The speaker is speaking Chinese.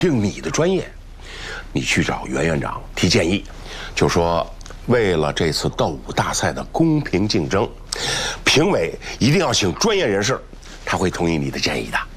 定你的专业，你去找袁院长提建议，就说为了这次斗舞大赛的公平竞争，评委一定要请专业人士，他会同意你的建议的。